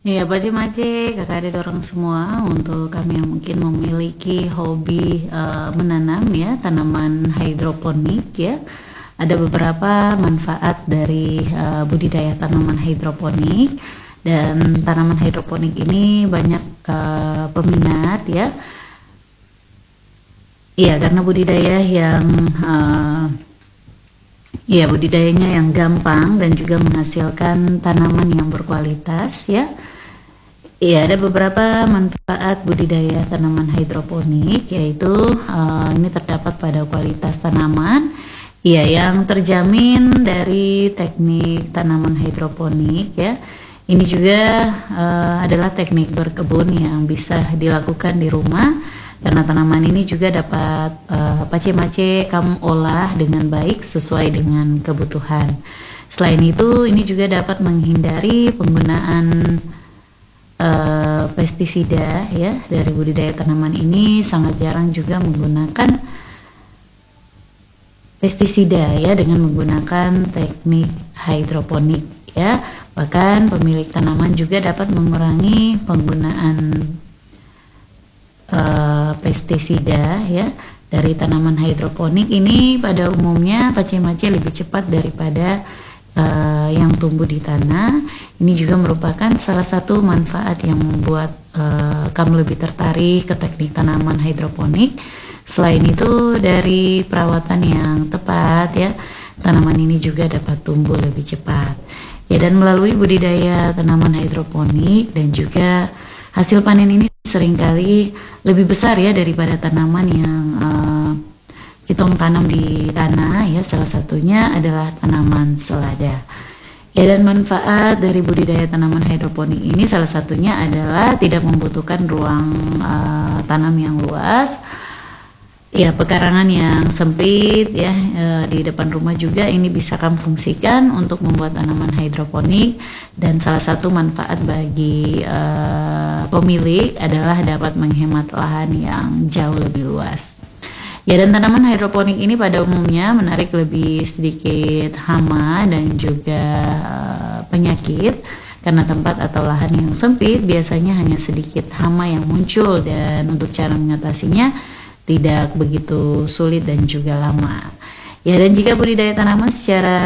Ya, Mace, kakak adik orang semua, untuk kami yang mungkin memiliki hobi menanam ya, tanaman hidroponik ya. Ada beberapa manfaat dari budidaya tanaman hidroponik, dan tanaman hidroponik ini banyak peminat ya. Iya, karena budidaya yang ya budidayanya yang gampang dan juga menghasilkan tanaman yang berkualitas ya. Iya, ada beberapa manfaat budidaya tanaman hidroponik, yaitu ini terdapat pada kualitas tanaman, ya, yang terjamin dari teknik tanaman hidroponik ya. Ini juga adalah teknik berkebun yang bisa dilakukan di rumah, karena tanaman ini juga dapat pace-mace kamu olah dengan baik sesuai dengan kebutuhan. Selain itu, ini juga dapat menghindari penggunaan pestisida ya. Dari budidaya tanaman ini sangat jarang juga menggunakan pestisida ya, dengan menggunakan teknik hidroponik ya. Bahkan pemilik tanaman juga dapat mengurangi penggunaan pestisida ya. Dari tanaman hidroponik ini pada umumnya pace-mace lebih cepat daripada yang tumbuh di tanah. Ini juga merupakan salah satu manfaat yang membuat kamu lebih tertarik ke teknik tanaman hidroponik. Selain itu, dari perawatan yang tepat ya, tanaman ini juga dapat tumbuh lebih cepat ya. Dan melalui budidaya tanaman hidroponik dan juga hasil panen ini seringkali lebih besar ya daripada tanaman yang kita tanam di tanah ya. Salah satunya adalah tanaman selada ya. Dan manfaat dari budidaya tanaman hidroponik ini salah satunya adalah tidak membutuhkan ruang tanam yang luas ya, pekarangan yang sempit ya. Di depan rumah juga ini bisa kamu fungsikan untuk membuat tanaman hidroponik. Dan salah satu manfaat bagi pemilik adalah dapat menghemat lahan yang jauh lebih luas ya. Dan tanaman hidroponik ini pada umumnya menarik lebih sedikit hama dan juga penyakit, karena tempat atau lahan yang sempit biasanya hanya sedikit hama yang muncul, dan untuk cara mengatasinya tidak begitu sulit dan juga lama ya. Dan jika budidaya tanaman secara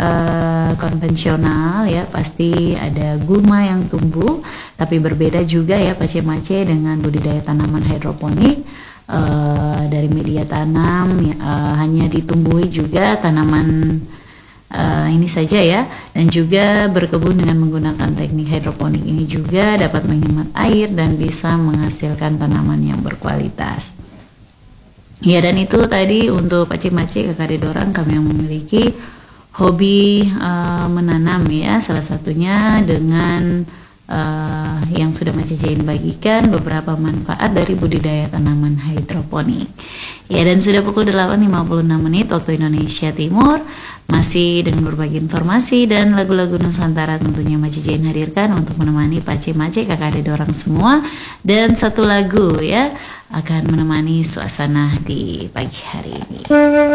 konvensional ya, pasti ada gulma yang tumbuh, tapi berbeda juga ya pace-mace dengan budidaya tanaman hidroponik. Dari media tanam ya, hanya ditumbuhi juga tanaman ini saja ya. Dan juga berkebun dengan menggunakan teknik hidroponik ini juga dapat menghemat air dan bisa menghasilkan tanaman yang berkualitas ya. Dan itu tadi untuk pace-mace kakak adik dorang kami yang memiliki hobi menanam ya. Salah satunya dengan yang sudah Mace Jain bagikan beberapa manfaat dari budidaya tanaman hidroponik ya. Dan sudah pukul 8.56 waktu Indonesia Timur, masih dengan berbagi informasi dan lagu-lagu Nusantara tentunya Mace Jain hadirkan untuk menemani pace-mace kakak adik dorang semua. Dan satu lagu ya akan menemani suasana di pagi hari ini.